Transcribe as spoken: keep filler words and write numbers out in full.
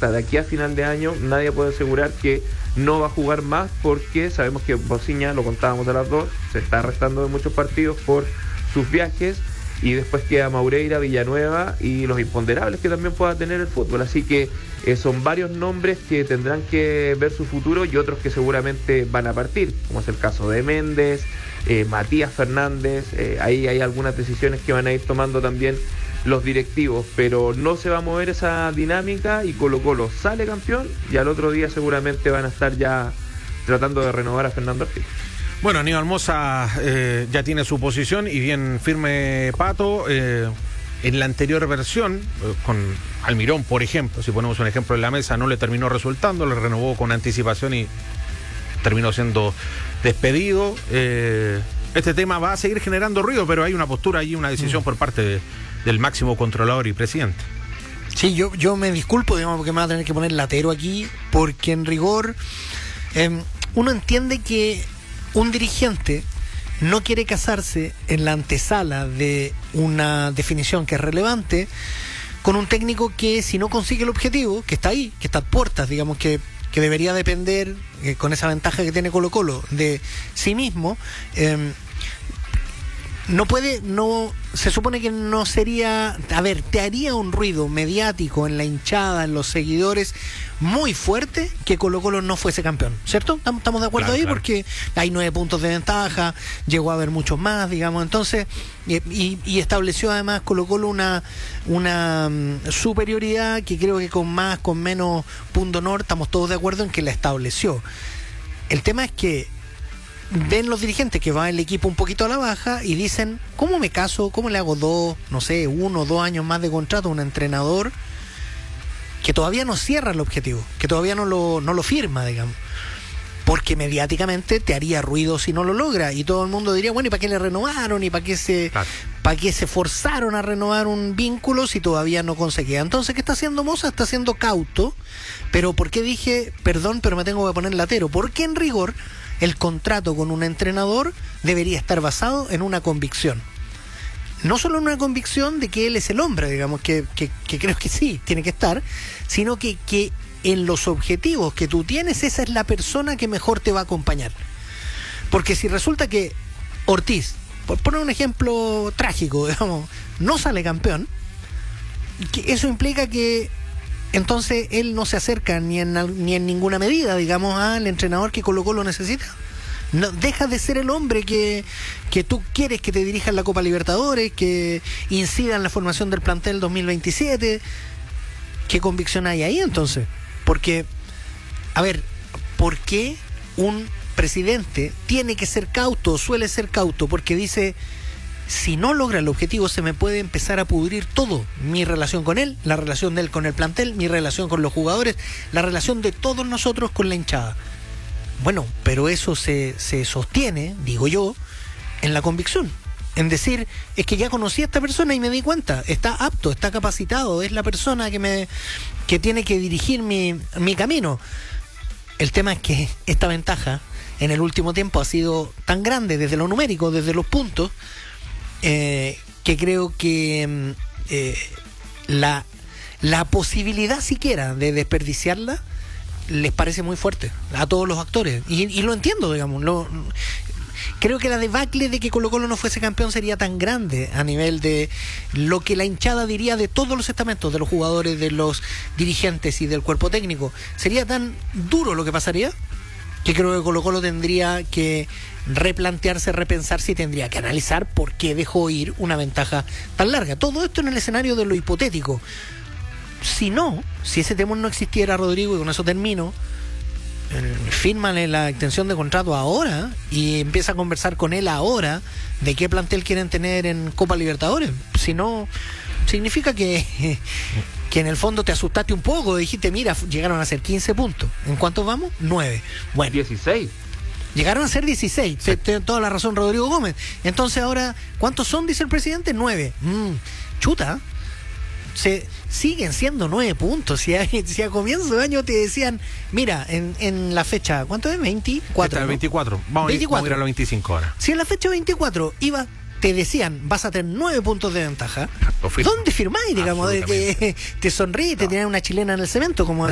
hasta de aquí a final de año nadie puede asegurar que no va a jugar más, porque sabemos que Bociña, lo contábamos a las dos, se está restando de muchos partidos por sus viajes, y después queda Maureira, Villanueva y los imponderables que también pueda tener el fútbol. Así que eh, son varios nombres que tendrán que ver su futuro y otros que seguramente van a partir, como es el caso de Méndez, eh, Matías Fernández. Eh, ahí hay algunas decisiones que van a ir tomando también los directivos, pero no se va a mover esa dinámica, y Colo Colo sale campeón y al otro día seguramente van a estar ya tratando de renovar a Fernando Ortiz. Bueno, Aníbal Mosa eh, ya tiene su posición y bien firme, Pato. Eh, en la anterior versión, eh, con Almirón, por ejemplo, si ponemos un ejemplo en la mesa, no le terminó resultando, le renovó con anticipación y terminó siendo despedido. Eh, este tema va a seguir generando ruido, pero hay una postura y una decisión mm. por parte de, del máximo controlador y presidente. Sí, yo, yo me disculpo, digamos, porque me van a tener que poner latero aquí, porque en rigor eh, uno entiende que un dirigente no quiere casarse en la antesala de una definición que es relevante con un técnico que, si no consigue el objetivo, que está ahí, que está a puertas, digamos, que, que debería depender, eh, con esa ventaja que tiene Colo Colo, de sí mismo, eh, no puede, no, se supone que no sería, a ver, te haría un ruido mediático en la hinchada, en los seguidores, muy fuerte que Colo Colo no fuese campeón, ¿cierto? Estamos de acuerdo, claro, ahí, claro. Porque hay nueve puntos de ventaja, llegó a haber muchos más, digamos, entonces, y, y estableció además Colo Colo una, una um, superioridad que creo que con más, con menos punto honor, estamos todos de acuerdo en que la estableció. El tema es que ven los dirigentes que va el equipo un poquito a la baja y dicen, ¿cómo me caso? ¿Cómo le hago dos, no sé, uno o dos años más de contrato a un entrenador que todavía no cierra el objetivo, que todavía no lo, no lo firma, digamos? Porque mediáticamente te haría ruido si no lo logra, y todo el mundo diría, bueno, ¿y para qué le renovaron? ¿Y para qué se, claro. para qué se forzaron a renovar un vínculo si todavía no conseguía? Entonces, ¿qué está haciendo Mosa? Está siendo cauto. Pero ¿por qué dije, perdón, pero me tengo que poner latero? Porque en rigor el contrato con un entrenador debería estar basado en una convicción. No solo en una convicción de que él es el hombre, digamos, que, que, que creo que sí, tiene que estar, sino que, que en los objetivos que tú tienes, esa es la persona que mejor te va a acompañar. Porque si resulta que Ortiz, por poner un ejemplo trágico, digamos, no sale campeón, que eso implica que entonces él no se acerca ni en, ni en ninguna medida, digamos, al entrenador que Colo Colo necesita. No, deja de ser el hombre que, que tú quieres que te dirija en la Copa Libertadores, que incida en la formación del plantel dos mil veintisiete. ¿Qué convicción hay ahí entonces? Porque, a ver, ¿por qué un presidente tiene que ser cauto, suele ser cauto? Porque dice, si no logra el objetivo se me puede empezar a pudrir todo. Mi relación con él, la relación de él con el plantel, mi relación con los jugadores, la relación de todos nosotros con la hinchada. Bueno, pero eso se, se sostiene, digo yo, en la convicción. En decir, es que ya conocí a esta persona y me di cuenta, está apto, está capacitado, es la persona que me que tiene que dirigir mi, mi camino. El tema es que esta ventaja en el último tiempo ha sido tan grande desde lo numérico, desde los puntos, eh, que creo que eh, la, la posibilidad siquiera de desperdiciarla les parece muy fuerte a todos los actores, y, y lo entiendo, digamos. Lo, creo que la debacle de que Colo Colo no fuese campeón sería tan grande a nivel de lo que la hinchada diría de todos los estamentos, de los jugadores, de los dirigentes y del cuerpo técnico. Sería tan duro lo que pasaría que creo que Colo Colo tendría que replantearse, repensarse, y tendría que analizar por qué dejó ir una ventaja tan larga. Todo esto en el escenario de lo hipotético. Si no, si ese temor no existiera, Rodrigo, y con eso termino, eh, fírmale la extensión de contrato ahora y empieza a conversar con él ahora de qué plantel quieren tener en Copa Libertadores. Si no, significa que, que en el fondo te asustaste un poco, dijiste, mira, llegaron a ser quince puntos. ¿En cuántos vamos? nueve. Bueno. dieciséis. Llegaron a ser dieciséis. Sí. Tiene toda la razón Rodrigo Gómez. Entonces ahora, ¿cuántos son? Dice el presidente. nueve. Mm, chuta. Se siguen siendo nueve puntos. Si a, si a comienzo de año te decían, mira, en, en la fecha, ¿cuánto es? veinticuatro. ¿no? veinticuatro. Vamos, veinticuatro. Vamos a ir a los veinticinco ahora. Si en la fecha veinticuatro iba, te decían, vas a tener nueve puntos de ventaja, ¿dónde firmáis? Digamos, de que te sonríe y te no. tiran una chilena en el cemento, como